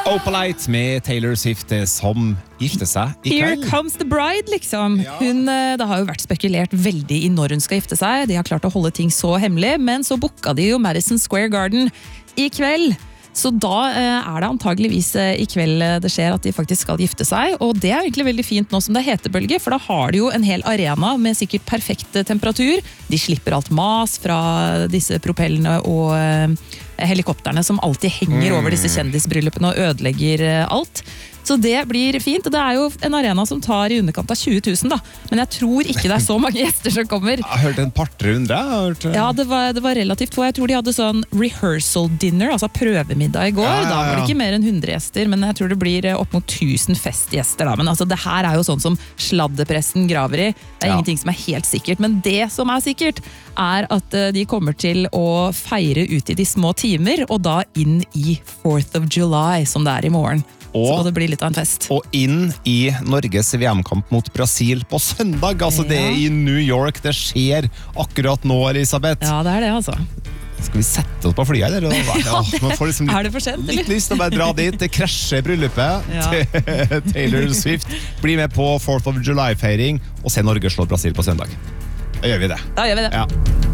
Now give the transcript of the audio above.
Opalite med Taylor Swift som gifter seg I Here kveld. comes the bride, liksom. Det har jo vært spekulert veldig I når hun skal gifte seg. De har klart å holde ting så hemmelig, men så booka de jo Madison Square Garden I kveld. Så da det antageligvis I kveld det skjer at de faktisk skal gifte seg, og det egentlig veldig fint nå som det hetebølge, for da har de jo en hel arena med sikkert perfekt temperatur. De slipper alt mas fra disse propellene og helikopterne som alltid henger over disse kjendisbryllupene og ødelegger alt. Så det blir fint, og det jo en arena som tar I underkant av 20 000 da. Men jeg tror ikke det så mange gjester som kommer. Jeg har hørt en par-tre hundre. Ja, det var relativt få. Jeg tror de hadde sånn rehearsal dinner, altså prøvemiddag I går. Ja. Da var det ikke mer enn 100 gjester, men jeg tror det blir opp mot 1000 festgjester da. Men altså, det her jo sånn som sladdepressen graver I. Det ingenting som helt sikkert, men det som sikkert at de kommer til å feire ut I de små timer, og da inn I 4th of July, som det I morgen. Så det blir litt av en fest. Og inn I Norges VM-kamp mot Brasil på søndag. Altså det I New York, det skjer akkurat nå, Elisabeth. Ja, det det altså. Skal vi sette oss på flyet, eller? Ja, man får liksom det for sent, eller? Litt lyst til å bare dra dit. Det krasjer bryllupet til Taylor Swift. Bli med på 4th of July-feiring, og se Norge slå Brasil på søndag. Da gjør vi det. Da gjør vi det. Ja.